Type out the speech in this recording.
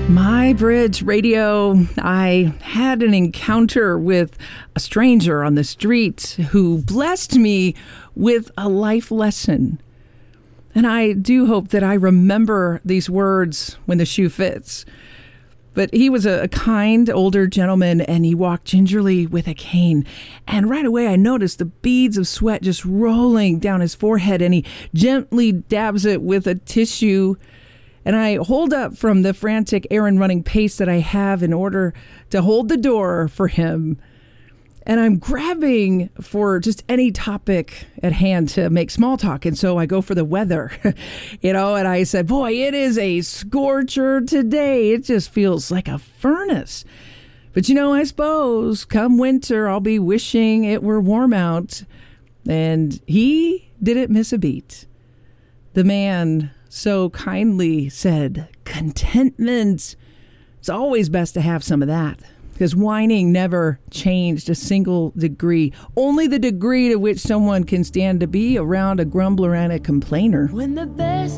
My Bridge Radio. I had an encounter with a stranger on the street who blessed me with a life lesson. And I do hope that I remember these words when the shoe fits. But he was a kind older gentleman, and he walked gingerly with a cane. And right away I noticed the beads of sweat just rolling down his forehead, and he gently dabs it with a tissue. And I hold up from the frantic errand-running pace that I have in order to hold the door for him. And I'm grabbing for just any topic at hand to make small talk. And so I go for the weather, and I said, boy, it is a scorcher today. It just feels like a furnace. But, I suppose come winter, I'll be wishing it were warm out. And he didn't miss a beat. The man so kindly said, contentment. It's always best to have some of that, because whining never changed a single degree. Only the degree to which someone can stand to be around a grumbler and a complainer. When the best